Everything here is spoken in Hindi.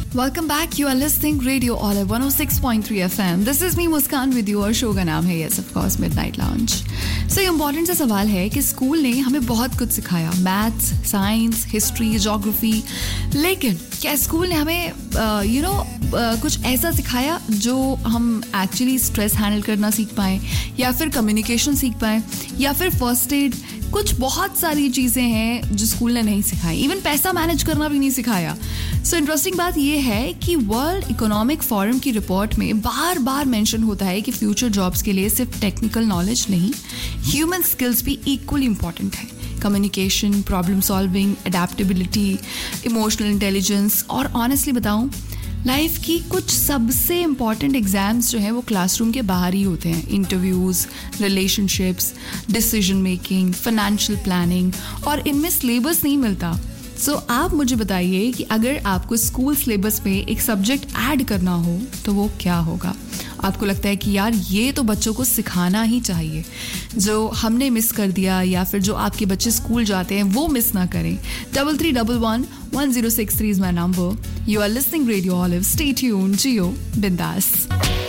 Welcome back. You are listening Radio Olive 106.3 FM. This is me Muskan with you और शो का नाम है yes of course Midnight Lounge. So important सा सवाल है कि स्कूल ने हमें बहुत कुछ सिखाया, मैथ्स, साइंस, हिस्ट्री, ज्योग्राफी, लेकिन क्या स्कूल ने हमें कुछ ऐसा सिखाया जो हम एक्चुअली स्ट्रेस हैंडल करना सीख पाएँ, या फिर कम्युनिकेशन सीख पाएँ, या फिर फर्स्ट एड? कुछ बहुत सारी चीज़ें हैं जो स्कूल ने नहीं सिखाई. इवन पैसा मैनेज करना भी नहीं सिखाया. सो इंटरेस्टिंग बात यह है कि वर्ल्ड इकोनॉमिक फोरम की रिपोर्ट में बार बार मेंशन होता है कि फ्यूचर जॉब्स के लिए सिर्फ टेक्निकल नॉलेज नहीं, ह्यूमन स्किल्स भी इक्वली इंपॉर्टेंट है. Communication, problem solving, adaptability, emotional intelligence, और ऑनेस्टली बताऊं, लाइफ की कुछ सबसे इम्पॉर्टेंट एग्जाम्स जो हैं वो क्लासरूम के बाहर ही होते हैं. Interviews, relationships, decision making, financial planning, और इनमें सिलेबस नहीं मिलता. सो आप मुझे बताइए कि अगर आपको स्कूल सिलेबस में एक सब्जेक्ट ऐड करना हो तो वो क्या होगा? आपको लगता है कि यार ये तो बच्चों को सिखाना ही चाहिए, जो हमने मिस कर दिया या फिर जो आपके बच्चे स्कूल जाते हैं वो मिस ना करें. 3311 1063 is my number. You are listening Radio Olive. Stay tuned. जियो बिंदास.